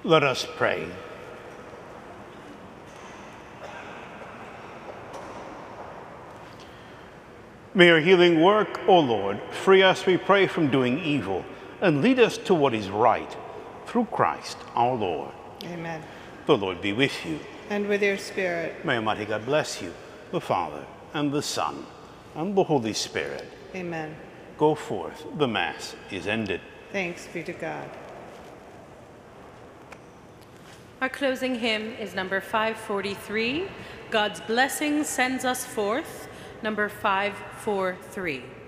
Let us pray. May your healing work, O Lord, free us, we pray, from doing evil, and lead us to what is right, through Christ our Lord. Amen. The Lord be with you. And with your spirit. May Almighty God bless you, the Father, and the Son, and the Holy Spirit. Amen. Go forth. The Mass is ended. Thanks be to God. Our closing hymn is number 543, God's Blessing Sends Us Forth, number 543.